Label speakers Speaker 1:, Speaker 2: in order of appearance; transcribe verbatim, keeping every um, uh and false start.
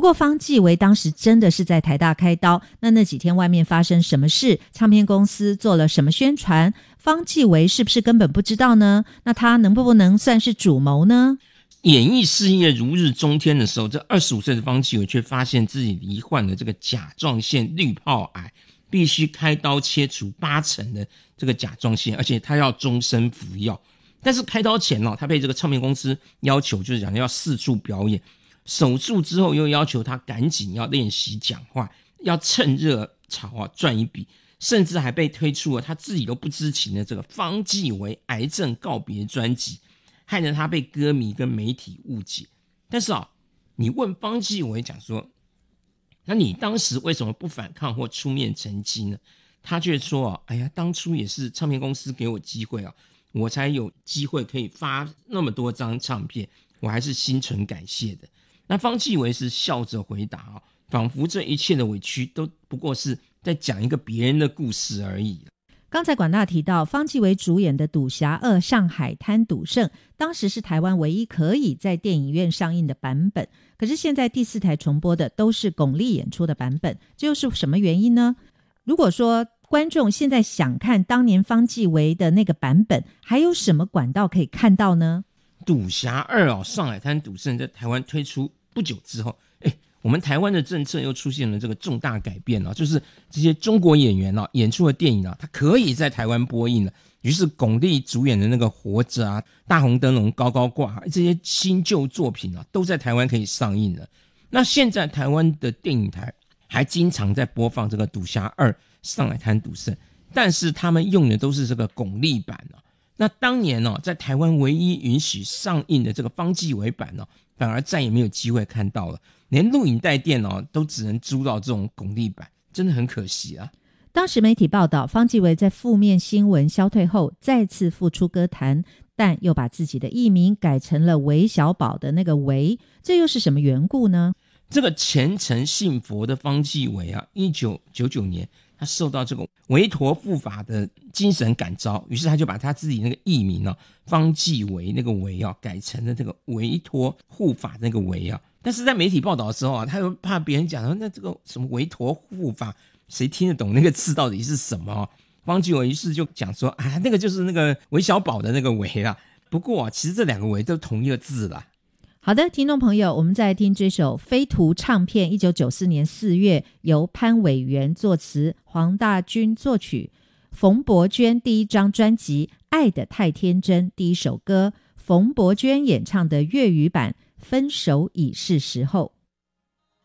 Speaker 1: 过方季惟当时真的是在台大开刀，那那几天外面发生什么事，唱片公司做了什么宣传，方季惟是不是根本不知道呢？那他能不能算是主谋呢？
Speaker 2: 演艺事业如日中天的时候，这二十五岁的方季惟却发现自己罹患了这个甲状腺滤泡癌，必须开刀切除八成的这个甲状腺，而且他要终身服药。但是开刀前、哦、他被这个唱片公司要求，就是讲要四处表演，手术之后又要求他赶紧要练习讲话，要趁热潮啊赚一笔，甚至还被推出了他自己都不知情的这个方季惟癌症告别专辑，害得他被歌迷跟媒体误解。但是啊，你问方季惟讲说，那你当时为什么不反抗或出面澄清呢？他却说啊，哎呀，当初也是唱片公司给我机会啊，我才有机会可以发那么多张唱片，我还是心存感谢的。那方季惟是笑着回答啊，仿佛这一切的委屈都不过是在讲一个别人的故事而已。
Speaker 1: 刚才管大提到方季惟主演的《赌侠二上海滩赌圣》，当时是台湾唯一可以在电影院上映的版本，可是现在第四台重播的都是巩俐演出的版本，这又是什么原因呢？如果说观众现在想看当年方季惟的那个版本，还有什么管道可以看到呢？
Speaker 2: 赌侠二哦，上海滩赌圣在台湾推出不久之后，哎，我们台湾的政策又出现了这个重大改变了，就是这些中国演员啊演出的电影啊，它可以在台湾播映了。于是巩俐主演的那个《活着》啊，《大红灯笼高高挂》这些新旧作品啊，都在台湾可以上映了。那现在台湾的电影台还经常在播放这个《赌侠二上海滩赌圣》，但是他们用的都是这个巩俐版啊。那当年哦，在台湾唯一允许上映的这个方季惟版哦，反而再也没有机会看到了，连录影带店哦都只能租到这种巩俐版，真的很可惜啊。
Speaker 1: 当时媒体报道，方季惟在负面新闻消退后再次复出歌坛，但又把自己的艺名改成了韦小宝的那个韦，这又是什么缘故呢？
Speaker 2: 这个虔诚信佛的方季惟啊，一九九九年他受到这个韦陀护法的精神感召，于是他就把他自己那个艺名啊，方季惟那个惟啊，改成了这个韦陀护法那个韦啊。但是在媒体报道的时候啊，他又怕别人讲说那这个什么韦陀护法，谁听得懂那个字到底是什么、啊？方季惟于是就讲说啊，那个就是那个韦小宝的那个韦啦。不过啊，其实这两个韦都同一个字啦。
Speaker 1: 好的，听众朋友，我们再来听这首飞图唱片一九九四年四月由潘伟源作词，黄大军作曲，冯柏娟第一张专辑《爱得太天真》第一首歌，冯柏娟演唱的粤语版《分手已是时候》。